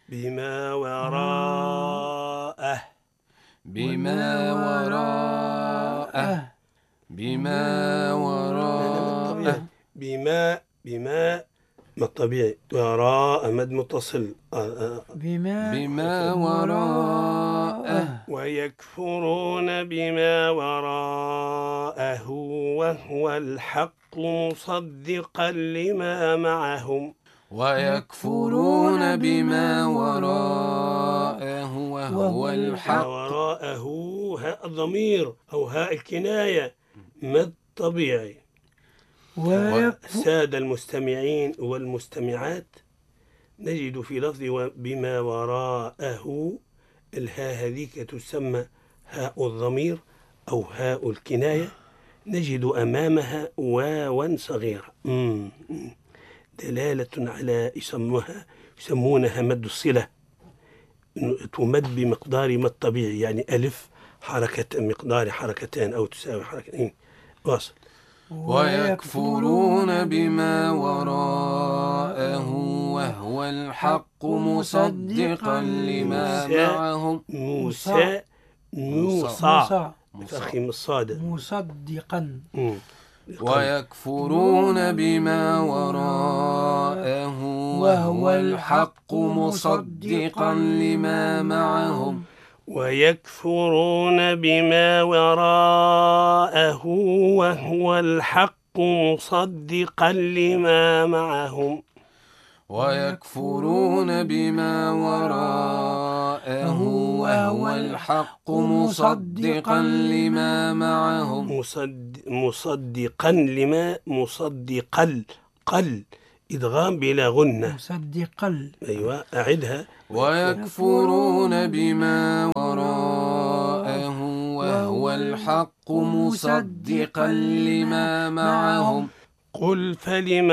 بما وراءه بما وراءه بما وراءه بما ما الطبيعي وراء مد متصل بما وراءه ويكفرون بما وراءه وهو الحق مصدقا لما معهم ويكفرون بما وراءه وهو الحق وراءه هاء الضمير أو هاء الكناية مد طبيعي. سادة المستمعين والمستمعات نجد في لفظ بما وراءه الهاء هذيك تسمى هاء الضمير أو هاء الكناية، نجد أمامها واوا صغيرة دلالة على يسمونها مد الصلة، تمد بمقدار ما الطبيعي، يعني ألف حركة مقدار حركتان أو تساوي حركتين. واصل. ويكفرون بما وراءه وهو الحق مصدقا لما معهم موسى فخم الصاد مصدقا. ويكفرون بما وراءه وهو الحق مصدقا لما معهم ويكفرون بما وراءه وهو الحق مصدقا لما معهم ويكفرون بما وراءه وهو الحق مصدقا لما معهم مصدقا لما قل إدغام بلا غنة مصدقا. أيوة أعدها. ويكفرون بما وراءه وهو الحق مصدقا لما معهم قل فلم